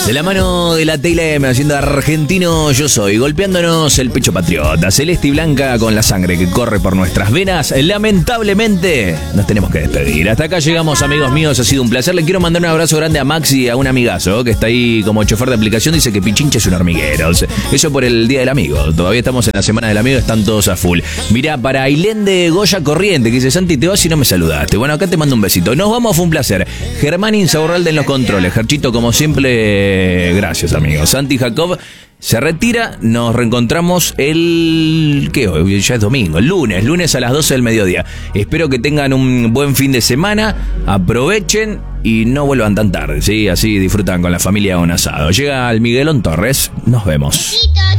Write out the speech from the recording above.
De la mano de la TLM haciendo argentino yo soy, golpeándonos el pecho patriota, celeste y blanca con la sangre que corre por nuestras venas. Lamentablemente nos tenemos que despedir. Hasta acá llegamos, amigos míos, ha sido un placer. Le quiero mandar un abrazo grande a Maxi, a un amigazo que está ahí como chofer de aplicación. Dice que Pichincha es un hormiguero. Eso por el Día del Amigo. Todavía estamos en la Semana del Amigo, están todos a full. Mirá, para Ailén de Goya Corriente, que dice: Santi, te vas y no me saludaste. Bueno, acá te mando un besito. Nos vamos, fue un placer. Germán Insaurralde en los controles. Gerchito, como siempre, gracias, amigos. Santi Jacob se retira, nos reencontramos ¿qué hoy? Ya es domingo, el lunes a las 12 del mediodía. Espero que tengan un buen fin de semana, aprovechen y no vuelvan tan tarde, ¿sí? Así disfrutan con la familia un asado. Llega el Miguelón Torres, nos vemos.